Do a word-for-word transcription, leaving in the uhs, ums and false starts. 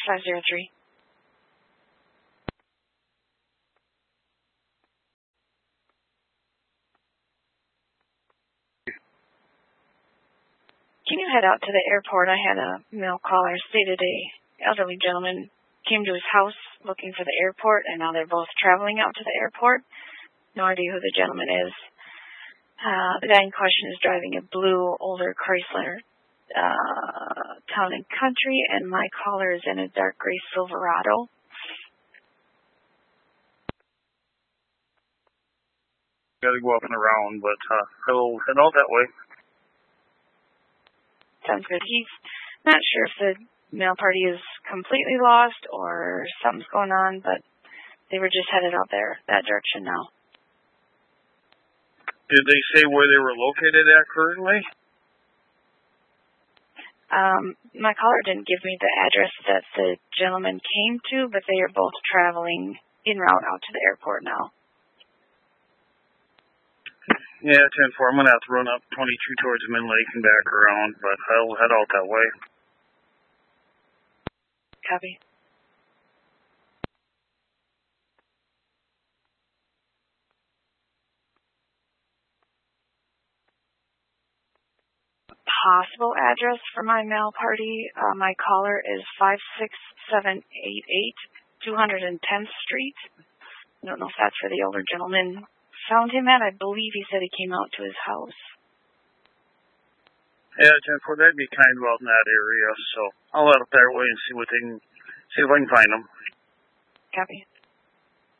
five zero three. Can you head out to the airport? I had a mail caller stated a elderly gentleman came to his house looking for the airport, and now they're both traveling out to the airport. No idea who the gentleman is. Uh, the guy in question is driving a blue, older Chrysler uh, Town and Country, and my caller is in a dark gray Silverado. Got to go up and around, but uh, I will head out that way. Sounds good. He's not sure if the mail party is completely lost or something's going on, but they were just headed out there, that direction now. Did they say where they were located at currently? Um, my caller didn't give me the address that the gentleman came to, but they are both traveling en route out to the airport now. Yeah, ten four. I'm going to have to run up twenty-two towards Min Lake and back around, but I'll head out that way. Copy. Possible address for my mail party, uh, my caller is five six seven eight eight two hundred tenth Street. I don't know if that's where the older gentleman found him at. I believe he said he came out to his house. Yeah, ten four, that'd be kind of out in that area, so I'll head up that way and see what they can, see if I can find them. Copy.